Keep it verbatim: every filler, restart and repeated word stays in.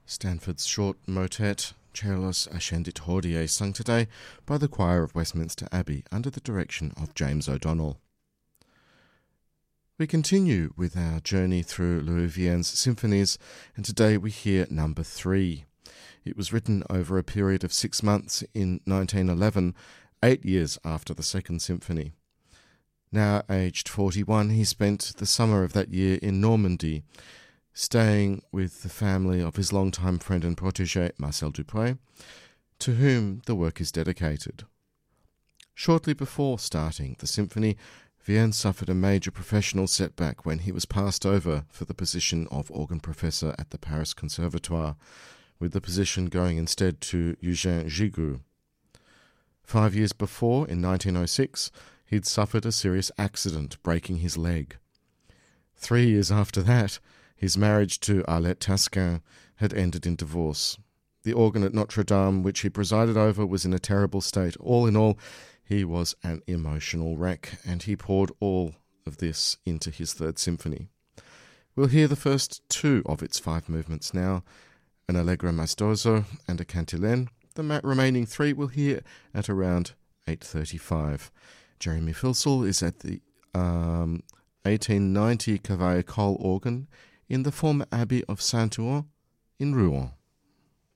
Stanford's short motet, Celos Ascendit Hodie, sung today by the choir of Westminster Abbey under the direction of James O'Donnell. We continue with our journey through Louis Vienne's symphonies, and today we hear number three. It was written over a period of six months in nineteen eleven, eight years after the Second Symphony. Now aged forty-one, he spent the summer of that year in Normandy, staying with the family of his longtime friend and protégé Marcel Dupré, to whom the work is dedicated. Shortly before starting the symphony, Vienne suffered a major professional setback when he was passed over for the position of organ professor at the Paris Conservatoire, with the position going instead to Eugène Gigoux. Five years before, in nineteen oh six, he'd suffered a serious accident, breaking his leg. Three years after that, his marriage to Arlette Tasquin had ended in divorce. The organ at Notre Dame, which he presided over, was in a terrible state. All in all, he was an emotional wreck, and he poured all of this into his Third Symphony. We'll hear the first two of its five movements now, an Allegro maestoso and a cantilene. The remaining three we'll hear at around eight thirty-five. Jeremy Filsell is at the um, eighteen ninety Cavaillé Coll organ in the former Abbey of Saint-Ouen in Rouen.